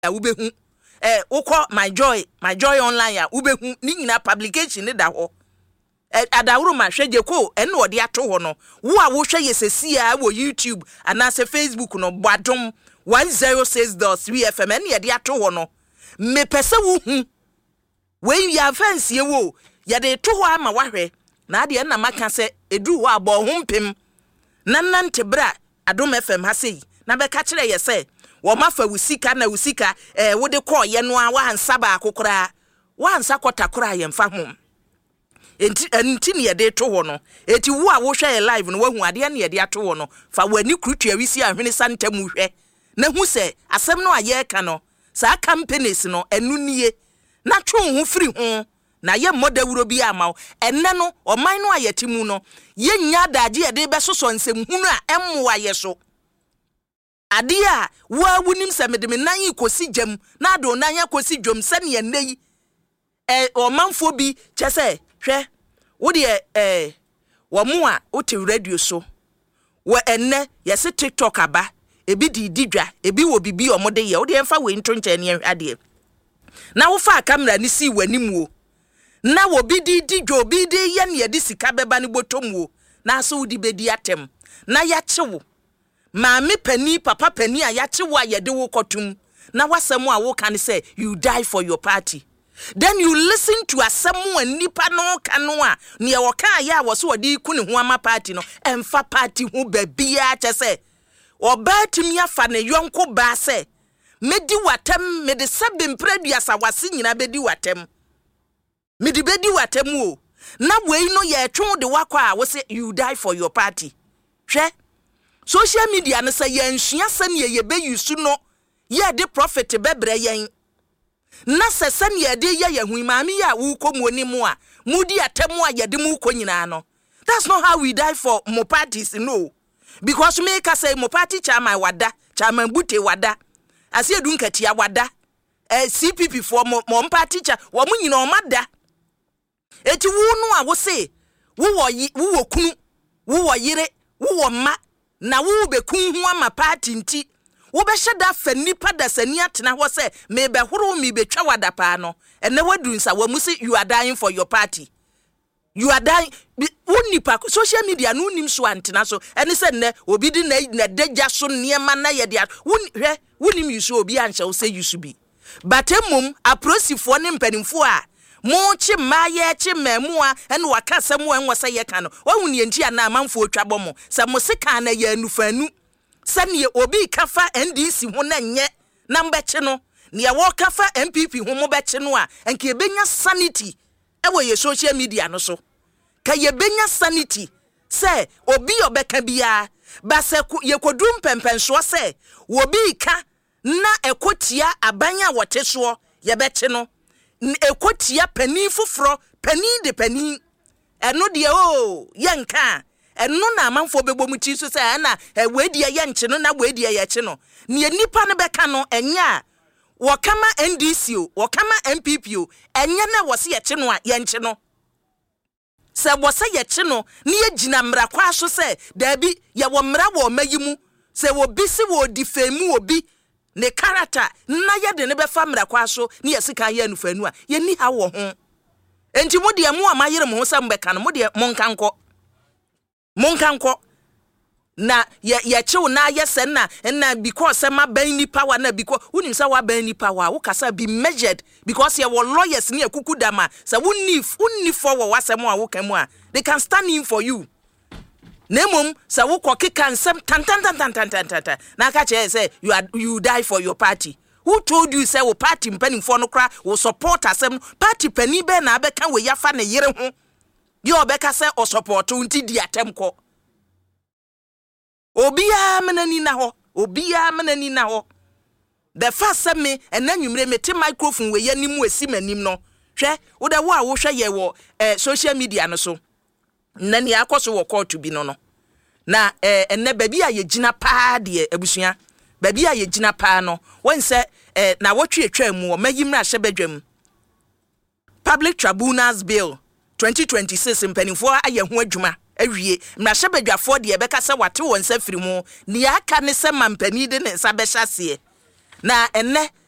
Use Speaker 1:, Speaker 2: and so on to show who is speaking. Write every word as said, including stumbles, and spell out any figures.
Speaker 1: ubehu eh ukọ my joy my joy online ya ubehu ni nyina publication ne da ho eh adawuru ma hweje ko ene ode ato ho no wo a wo hwe yesesi a wo YouTube anase Facebook no Bwadom one oh six point three F M ene ye de ato ho no me pese wo hu we ya fence ye wo ye de to ho ama wahwe na ade na maka se edu ho abo ho mpem nannante bra Adom F M ha sei na be ka kire ye se wo mafa wusika na wusika eh wo de call ye no a wa hansa ba akokora wa hansa kota kora ye mfa ho enti enti ne ye de to ho no eti wo a wo hwe live no wahu ade ne ye de ato ho no fa wani krutua wisi ahwene santam hwe na hu se asem no aye ka no sa companies no enu nie na twon ho firi ho na ye modawuro bi amaw enne no oman no ayetimu no ye nya daje ye de besoso nsem hunu a emwa ye so ade a wa wunim se medeme nan ikosi jam na do nan yakosi dwom se ne nei eh omanfo bi chese hwe wo de eh wo mu a wo te radio so wo enne ye se TikTok aba ebi di didwa ebi wo bibi omode ye wo de emfa we nto nche ne ade na wo fa camera ni si wanimu na wo bi di didwa obi de ye ne de sika beba ne botomu na so wo di bedi atem na ya chewo Mami penny, papa penny, a yachi wa yede wo kotum. Na wasemu a wo can say you die for your party. Then you listen to asemu and nipa no kanwa. Ni ya waka ya wasu wadi kuni huama party no. Emfa party hu bebi ya chese. Obati miya fane yonko base. Medi watem, medi sabi mpredu ya sawasi njina bedi watem. Medi bedi watem wo. Na we no ye chungu de wakwa wase you die for your party. She? Social media na say ye nhia sane ye be yusu no ye de prophet bebre yen na se sane ye de ye ye hu maami ya wu komu onimu a mudi atemu a ye de mu ko nyina no. That's not how we die for mo parties, no, because me ka say mo party chairman wada chairman bute wada ase edu nkatia wada eh C P P for mo mo party cha wo mu nyina o mada eti wu no a wo say wo wo wo wo kunu wo wo yire wo wo ma na wo be kun hu ama party nti wo be hyeda fa nipa da sani atena ho se me be horo mi be twa wada pa no ene wadu nsa wa mu se you are dying for your party, you are dying unipa social media no nim so antena so ene se ne obi di na deja so niema na ye dia hwe wonim yusu obi anche wo se yusu bi but emum aprosifo ne mpanimfo a mo chi maye chi memua ene waka semu enwo se ye ka no wahu ne nti ana amanfo otwabo mo se mo sika na ye anufanu se ne obi kafa N D C ho na nye na mbeche no ne wo kafa M P P ho mo beche no a enke ebenya sanity ewo ye social media no so ka ye benya sanity se obi obeka bia ba se ye kodum pempenso se obi ka na ekotia abanya wote so ye beche no ekotia pani fufro pani de pani eno de o yenka eno na amanfo bebo mu chi so say na wedi ye nche no na wedi ye che no ne nipa no beka no enya wo kama N D C o wo kama M P P o enya na wo se ye che no a ye nche no se wo se ye che no ne ye gina mra kwa so say da bi ye wo mra wo mayimu se wo bisi wo difemu obi ne character na ye de ne be fa mra kwa so ne ye sika ye anufanu a ye ni ha wo ho enti mo de mo amayere mo se mbeka no mo de monkanko monkanko na ye ye chew na ye se na na because se ma ban ni power na because unim se wa ban ni power wo kasa be measured because ye wo lawyers ne akukudama se wonni unni for wo wasem a wo kamu a they can stand in for you. Nemum sa wo kokeka nsem tan tan tan tan tan tan na ka che say you are you die for your party. Who told you say wo party mpani for no kra wo support asem party pani be na abeka we yafa na yere ho ye obeka say o support unti di atem ko obiya menani na ho obiya menani na ho the first say me enanwumre meti microphone we yanimu esi manim no hwe wo da wo a wo hwe ye wo eh, social media no so nani akoso wo court bi no no na eh enne baby a ye gina pa de abusua baby a ye gina pa no won se eh na wotwe atwa mu o mayimra hye badwam Public Tribunals Bill twenty twenty-six mpanimfo aye ho adwuma awie mra hye badwafo de beka se wate won se firi mu ne aka ne se mampani de ne nsa be hyase na enne